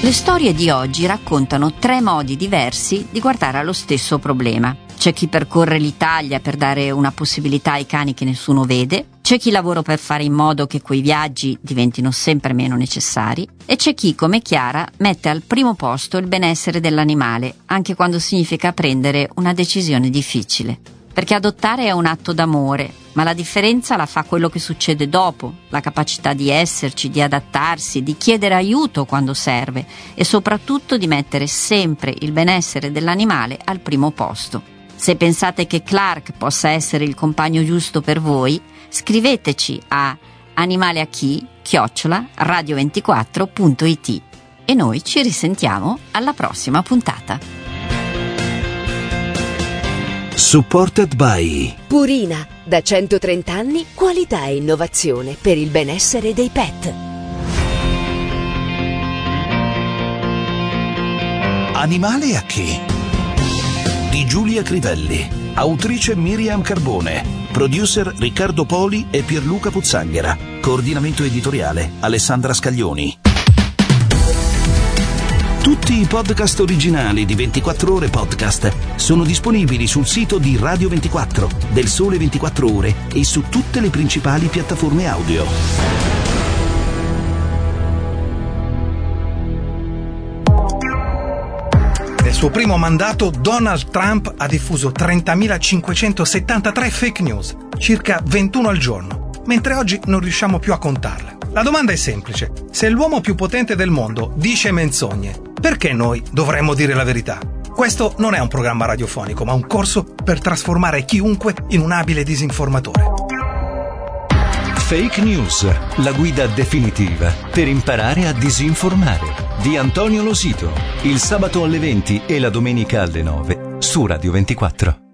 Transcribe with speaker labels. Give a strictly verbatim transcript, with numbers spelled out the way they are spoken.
Speaker 1: Le storie di oggi raccontano tre modi diversi di guardare allo stesso problema. C'è chi percorre l'Italia per dare una possibilità ai cani che nessuno vede, c'è chi lavora per fare in modo che quei viaggi diventino sempre meno necessari e c'è chi, come Chiara, mette al primo posto il benessere dell'animale, anche quando significa prendere una decisione difficile. Perché adottare è un atto d'amore, ma la differenza la fa quello che succede dopo, la capacità di esserci, di adattarsi, di chiedere aiuto quando serve e soprattutto di mettere sempre il benessere dell'animale al primo posto. Se pensate che Clark possa essere il compagno giusto per voi, scriveteci a animaleachi chiocciola radio ventiquattro punto it e noi ci risentiamo alla prossima puntata.
Speaker 2: Supported by
Speaker 3: Purina, da centotrenta anni qualità e innovazione per il benessere dei pet.
Speaker 2: Animale a chi? Di Giulia Crivelli, autrice Miriam Carbone, producer Riccardo Poli e Pierluca Puzzanghera, coordinamento editoriale Alessandra Scaglioni. Tutti i podcast originali di ventiquattro Ore Podcast sono disponibili sul sito di Radio ventiquattro, del Sole ventiquattro Ore e su tutte le principali piattaforme audio.
Speaker 4: Nel suo primo mandato Donald Trump ha diffuso trentamilacinquecentosettantatré fake news, circa ventuno al giorno, mentre oggi non riusciamo più a contarle. La domanda è semplice: se l'uomo più potente del mondo dice menzogne, perché noi dovremmo dire la verità? Questo non è un programma radiofonico, ma un corso per trasformare chiunque in un abile disinformatore.
Speaker 5: Fake News, la guida definitiva per imparare a disinformare. Di Antonio Losito, il sabato alle venti e la domenica alle nove su Radio ventiquattro.